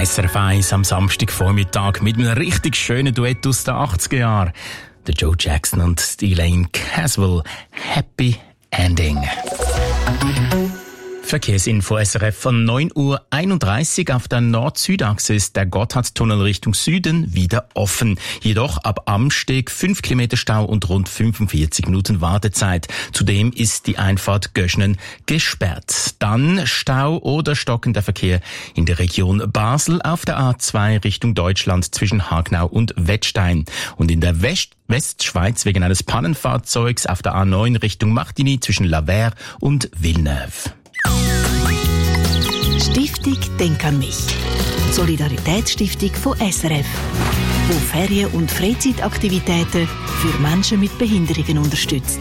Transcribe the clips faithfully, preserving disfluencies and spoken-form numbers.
S R F eins am Samstagvormittag mit einem richtig schönen Duett aus den achtziger Jahren. Der Joe Jackson und Elaine Caswell. Happy Ending. Verkehrsinfo S R F von neun Uhr einunddreißig. Auf der Nord-Süd-Achse ist der Gotthardtunnel Richtung Süden wieder offen. Jedoch ab Amsteg fünf Kilometer Stau und rund fünfundvierzig Minuten Wartezeit. Zudem ist die Einfahrt Göschnen gesperrt. Dann Stau oder stockender Verkehr in der Region Basel auf der A zwei Richtung Deutschland zwischen Hagnau und Wettstein. Und in der West Westschweiz wegen eines Pannenfahrzeugs auf der A neun Richtung Martigny zwischen Lavers und Villeneuve. Stiftung Denk an mich. Solidaritätsstiftung von S R F, wo Ferien- und Freizeitaktivitäten für Menschen mit Behinderungen unterstützt.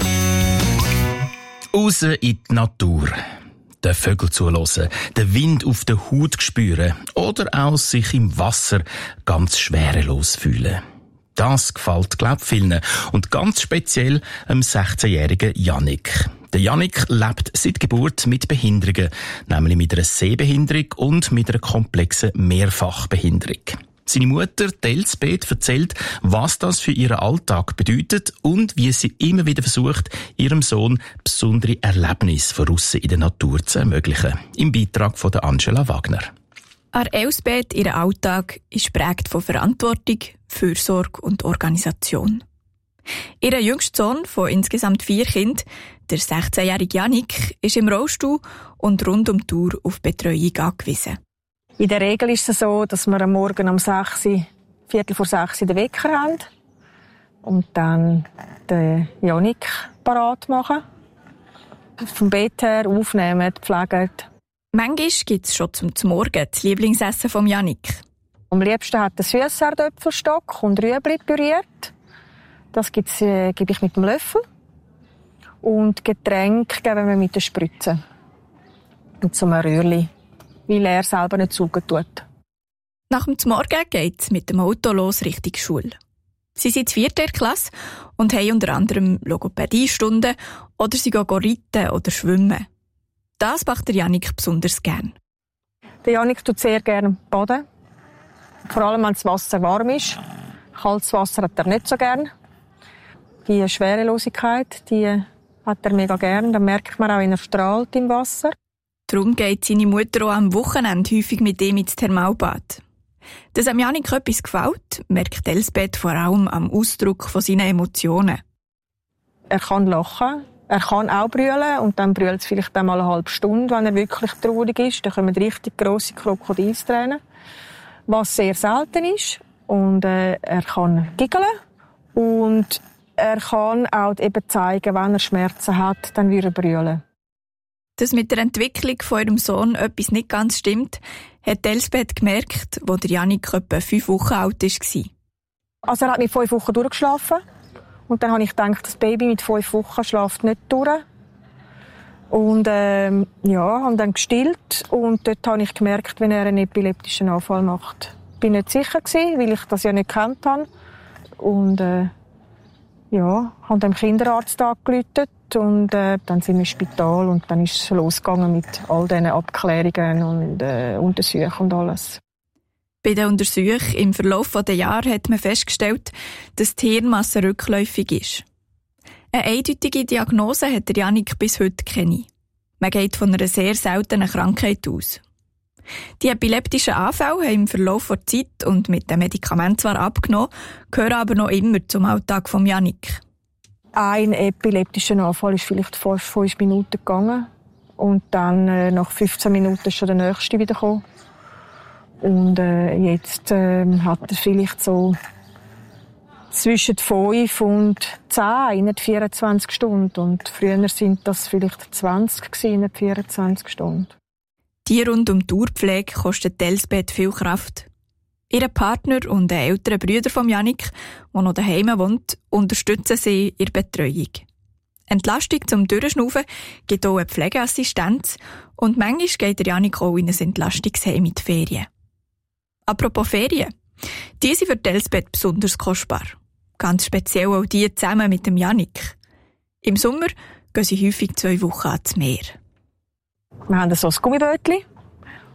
Raus in die Natur. Den Vögeln zuhören, den Wind auf der Haut spüren oder auch sich im Wasser ganz schwerelos fühlen. Das gefällt, glaub vielen. Und ganz speziell dem sechzehnjährigen Yannick. Der Yannick lebt seit Geburt mit Behinderungen, nämlich mit einer Sehbehinderung und mit einer komplexen Mehrfachbehinderung. Seine Mutter, Elsbeth, erzählt, was das für ihren Alltag bedeutet und wie sie immer wieder versucht, ihrem Sohn besondere Erlebnisse von aussen in der Natur zu ermöglichen. Im Beitrag von Angela Wagner. An Elsbeth, ihr Alltag ist prägt von Verantwortung, Fürsorge und Organisation. Ihr jüngster Sohn von insgesamt vier Kindern, der sechzehnjährige Yannick, ist im Rollstuhl und rund um die Uhr auf Betreuung angewiesen. In der Regel ist es so, dass wir am Morgen um sechs, Viertel vor sechs den Wecker haben und dann den Yannick parat machen. Vom Bett her aufnehmen, pflegen. Manchmal gibt es schon zum Morgen das Lieblingsessen vom Yannick. Am liebsten hat er Süsserdöpfelstock und Rüebli püriert. Das gibt's, äh, gebe ich mit dem Löffel. Und Getränk geben wir mit der Spritze. Und so einem Röhrli, weil er selber nicht saugen tut. Nach dem Morgen geht es mit dem Auto los Richtung Schule. Sie sind in vierter Klasse und haben unter anderem Logopädiestunden oder sie gehen reiten oder schwimmen. Das macht der Yannick besonders gern. Der Yannick tut sehr gerne baden. Vor allem, wenn das Wasser warm ist. Kaltes Wasser hat er nicht so gern. Die Schwerelosigkeit, die hat er mega gern. Da merkt man auch, wenn er strahlt im Wasser. Darum geht seine Mutter auch am Wochenende häufig mit ihm ins Thermalbad. Dass am Yannick etwas gefällt, merkt Elsbeth vor allem am Ausdruck von seinen Emotionen. Er kann lachen, er kann auch brüllen und dann brüllt es vielleicht einmal eine halbe Stunde, wenn er wirklich traurig ist. Dann kommen richtig grosse Krokodilstränen, was sehr selten ist. Und äh, er kann giggeln und er kann auch eben zeigen, wenn er Schmerzen hat, dann würde er brüllen. Dass mit der Entwicklung von ihrem Sohn etwas nicht ganz stimmt, hat Elsbeth gemerkt, als der Yannick etwa fünf Wochen alt war. Also er hat mit fünf Wochen durchgeschlafen. Und dann habe ich gedacht, das Baby mit fünf Wochen schläft nicht durch. Und ähm, ja, habe dann gestillt. Und dort habe ich gemerkt, wenn er einen epileptischen Anfall macht. Ich war nicht sicher gewesen, weil ich das ja nicht gekannt habe. Und äh, ja, habe dem Kinderarzt angerufen. Und äh, dann sind wir im Spital und dann ist es losgegangen mit all diesen Abklärungen und äh, Untersuchungen und alles. Bei den Untersuchungen im Verlauf der Jahre hat man festgestellt, dass die Hirnmasse rückläufig ist. Eine eindeutige Diagnose hat der Yannick bis heute keine. Man geht von einer sehr seltenen Krankheit aus. Die epileptischen Anfälle haben im Verlauf der Zeit und mit den Medikamenten zwar abgenommen, gehören aber noch immer zum Alltag von Yannick. Ein epileptischer Anfall ist vielleicht fast fünf Minuten gegangen. Und dann äh, nach fünfzehn Minuten ist schon der nächste wieder gekommen. Und äh, jetzt äh, hat er vielleicht so zwischen fünf und zehn in vierundzwanzig Stunden. Und früher sind das vielleicht zwanzig in vierundzwanzig Stunden. Die rund um die Uhrpflege kostet Elsbeth viel Kraft. Ihr Partner und ein älterer Bruder von Yannick, der noch daheim wohnt, unterstützen sie in der Betreuung. Entlastung zum Durchschnaufen gibt auch eine Pflegeassistenz und manchmal geht der Yannick auch in ein Entlastungsheim mit Ferien. Apropos Ferien. Die sind für Elsbeth besonders kostbar. Ganz speziell auch die zusammen mit dem Yannick. Im Sommer gehen sie häufig zwei Wochen ans Meer. Wir haben so ein Gummibötchen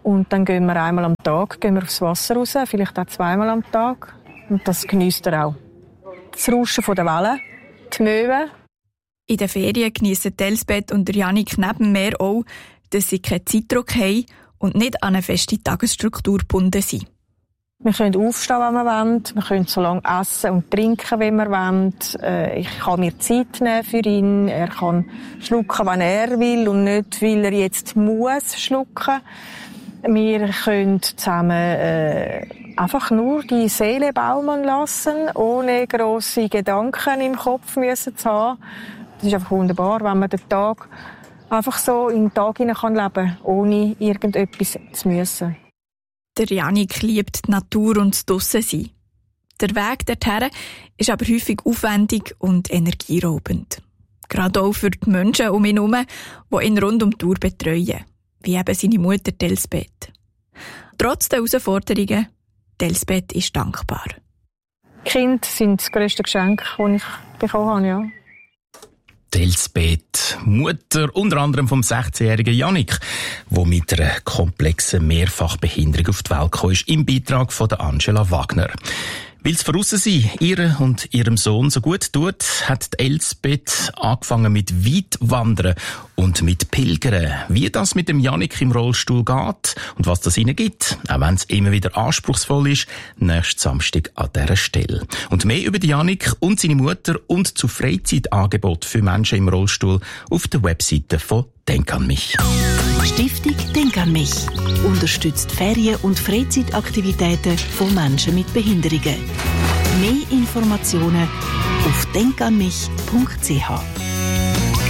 Und dann gehen wir einmal am Tag gehen wir aufs Wasser raus, vielleicht auch zweimal am Tag. Und das geniesst er auch. Das Rauschen der Wellen, die Möwen. In den Ferien geniessen Elsbeth und Jannik neben mehr auch, dass sie keinen Zeitdruck haben und nicht an eine feste Tagesstruktur gebunden sind. Wir können aufstehen, wenn wir wollen. Wir können so lange essen und trinken, wie wir wollen. Ich kann mir Zeit nehmen für ihn. Er kann schlucken, wenn er will und nicht, weil er jetzt muss schlucken. Wir können zusammen äh, einfach nur die Seele baumeln lassen, ohne grosse Gedanken im Kopf müssen zu haben. Das ist einfach wunderbar, wenn man den Tag einfach so in den Tag hinein kann leben, ohne irgendetwas zu müssen. Der Jannik liebt die Natur und das Draussen-Sein. Der Weg dorthin ist aber häufig aufwendig und energieraubend. Gerade auch für die Menschen um ihn herum, die ihn rund um die Uhr betreuen, wie eben seine Mutter Elsbeth. Trotz der Herausforderungen, Elsbeth ist dankbar. Die Kinder sind das grösste Geschenk, das ich bekommen habe, ja. Elsbeth, Mutter unter anderem vom sechzehnjährigen Jannik, der mit einer komplexen Mehrfachbehinderung auf die Welt kam, ist im Beitrag von Angela Wagner. Weil es von sein ihr und ihrem Sohn so gut tut, hat Elsbeth angefangen mit Weitwandern und mit Pilgern. Wie das mit dem Jannik im Rollstuhl geht und was das ihnen gibt, auch wenn es immer wieder anspruchsvoll ist, nächsten Samstag an dieser Stelle. Und mehr über Jannik und seine Mutter und zu Freizeitangeboten für Menschen im Rollstuhl auf der Webseite von Denk an mich. Stiftung Denk an mich unterstützt Ferien- und Freizeitaktivitäten von Menschen mit Behinderungen. Mehr Informationen auf denk an mich punkt c h.